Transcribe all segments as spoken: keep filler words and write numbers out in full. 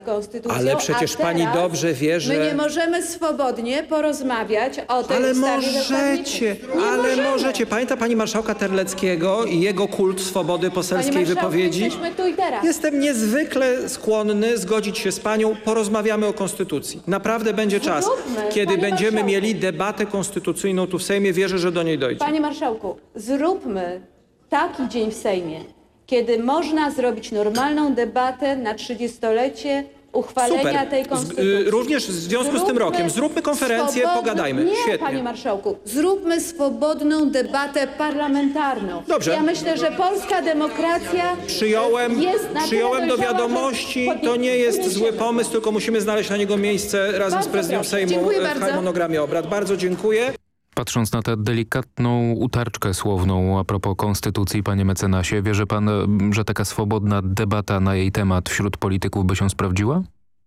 Konstytucją, ale przecież a pani dobrze wie, że... my nie możemy swobodnie porozmawiać o tej Ale ustawie możecie, nie ale możemy. możecie. Pamięta pani marszałka Terleckiego i jego kult swobody poselskiej Panie marszałku, wypowiedzi? jesteśmy tu i teraz. Jestem niezwykle skłonny zgodzić się z panią. Porozmawiamy o konstytucji. Naprawdę będzie czas, Zróbmy, kiedy panie będziemy marszałku. mieli debatę konstytucyjną tu w Sejmie. Wierzę, że do niej dojdzie. Panie marszałku, zróbmy taki dzień w Sejmie, kiedy można zrobić normalną debatę na trzydziestolecie uchwalenia Super. tej Z- konstytucji. y, również w związku z tym rokiem zróbmy konferencję, swobodną- pogadajmy. Nie, Świetnie. panie marszałku, zróbmy swobodną debatę parlamentarną. Dobrze. Ja myślę, że polska demokracja Przyjąłem, jest na przyjąłem tyle do dojrzała, że wiadomości. podnie- To nie jest podniesiemy. zły pomysł, tylko musimy znaleźć na niego miejsce razem Bardzo z prezydium proszę. Sejmu Dziękuję w bardzo. harmonogramie obrad. Bardzo dziękuję. Patrząc na tę delikatną utarczkę słowną a propos konstytucji, panie mecenasie, wierzy pan, że taka swobodna debata na jej temat wśród polityków by się sprawdziła?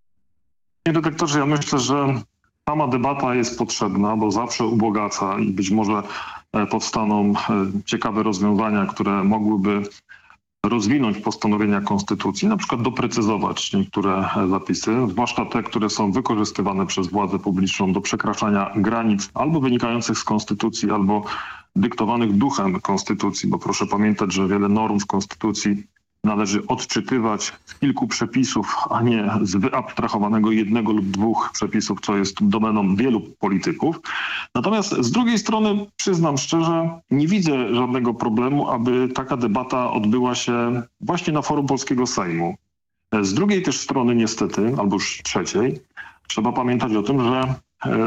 Panie redaktorze, ja myślę, że sama debata jest potrzebna, bo zawsze ubogaca i być może e, powstaną e, ciekawe rozwiązania, które mogłyby rozwinąć postanowienia konstytucji, na przykład doprecyzować niektóre e, zapisy, zwłaszcza te, które są wykorzystywane przez władzę publiczną do przekraczania granic albo wynikających z konstytucji, albo dyktowanych duchem konstytucji, bo proszę pamiętać, że wiele norm w konstytucji należy odczytywać z kilku przepisów, a nie z wyabstrahowanego jednego lub dwóch przepisów, co jest domeną wielu polityków. Natomiast z drugiej strony, przyznam szczerze, nie widzę żadnego problemu, aby taka debata odbyła się właśnie na forum polskiego Sejmu. Z drugiej też strony niestety, albo już trzeciej, trzeba pamiętać o tym, że e,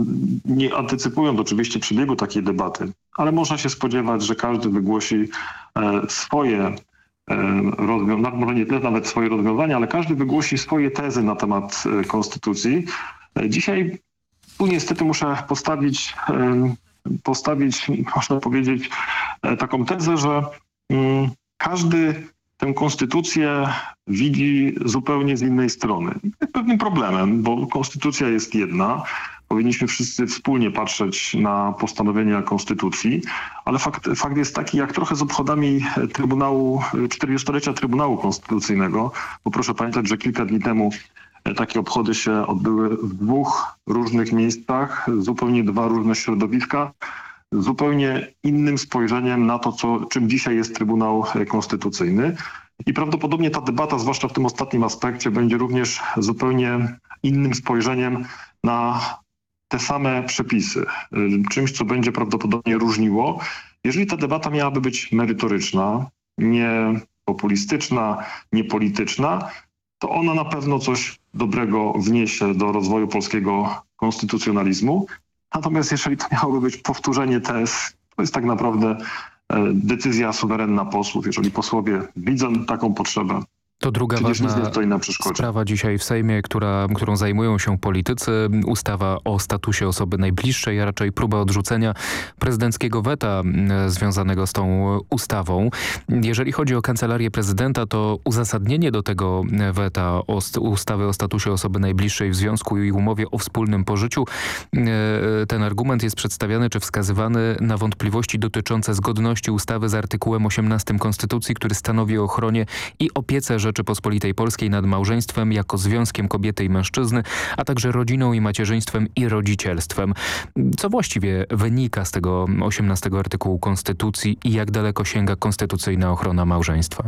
nie antycypując oczywiście przebiegu takiej debaty, ale można się spodziewać, że każdy wygłosi e, swoje rozwiązania, może nie tyle nawet swoje rozwiązania, ale każdy wygłosi swoje tezy na temat e, konstytucji. E, Dzisiaj tu niestety muszę postawić, e, postawić, można powiedzieć, e, taką tezę, że mm, każdy tę konstytucję widzi zupełnie z innej strony. Jest pewnym problemem, bo konstytucja jest jedna. Powinniśmy wszyscy wspólnie patrzeć na postanowienia konstytucji, ale fakt, fakt jest taki, jak trochę z obchodami Trybunału, czterdziestolecia Trybunału Konstytucyjnego, bo proszę pamiętać, że kilka dni temu takie obchody się odbyły w dwóch różnych miejscach, zupełnie dwa różne środowiska, zupełnie innym spojrzeniem na to, co, czym dzisiaj jest Trybunał Konstytucyjny. I prawdopodobnie ta debata, zwłaszcza w tym ostatnim aspekcie, będzie również zupełnie innym spojrzeniem na te same przepisy. Czymś, co będzie prawdopodobnie różniło. Jeżeli ta debata miałaby być merytoryczna, nie populistyczna, nie polityczna, to ona na pewno coś dobrego wniesie do rozwoju polskiego konstytucjonalizmu. Natomiast jeżeli to miałoby być powtórzenie tez, to jest tak naprawdę e, decyzja suwerenna posłów. Jeżeli posłowie widzą taką potrzebę, To druga przecież nic ważna nie stoi na przeszkodzie. sprawa dzisiaj w Sejmie, która, którą zajmują się politycy. Ustawa o statusie osoby najbliższej, a raczej próba odrzucenia prezydenckiego weta e, związanego z tą ustawą. Jeżeli chodzi o Kancelarię Prezydenta, to uzasadnienie do tego weta o st- ustawy o statusie osoby najbliższej w związku i umowie o wspólnym pożyciu, e, ten argument jest przedstawiany czy wskazywany na wątpliwości dotyczące zgodności ustawy z artykułem osiemnastym Konstytucji, który stanowi o ochronie i opiece Rzeczypospolitej Polskiej nad małżeństwem jako związkiem kobiety i mężczyzny, a także rodziną i macierzyństwem i rodzicielstwem. Co właściwie wynika z tego osiemnastego artykułu Konstytucji i jak daleko sięga konstytucyjna ochrona małżeństwa?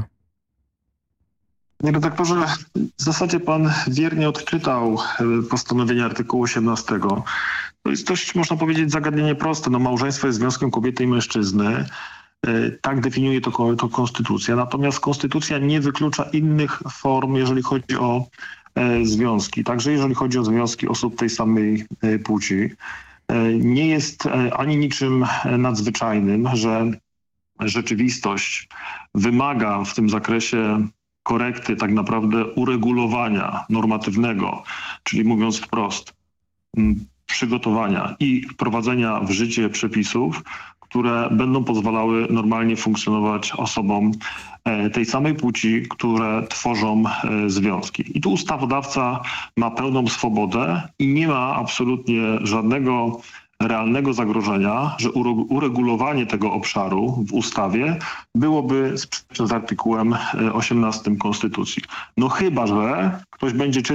Panie redaktorze, w zasadzie pan wiernie odczytał e, postanowienie artykułu osiemnastego. To jest dość, można powiedzieć, zagadnienie proste. No, małżeństwo jest związkiem kobiety i mężczyzny. Tak definiuje to, to konstytucja. Natomiast konstytucja nie wyklucza innych form, jeżeli chodzi o e, związki. Także jeżeli chodzi o związki osób tej samej e, płci. E, nie jest e, ani niczym nadzwyczajnym, że rzeczywistość wymaga w tym zakresie korekty, tak naprawdę uregulowania normatywnego, czyli mówiąc wprost, m, przygotowania i wprowadzenia w życie przepisów, które będą pozwalały normalnie funkcjonować osobom tej samej płci, które tworzą związki. I tu ustawodawca ma pełną swobodę i nie ma absolutnie żadnego realnego zagrożenia, że ure- uregulowanie tego obszaru w ustawie byłoby sprzeczne z artykułem osiemnastym Konstytucji. No chyba że ktoś będzie czytał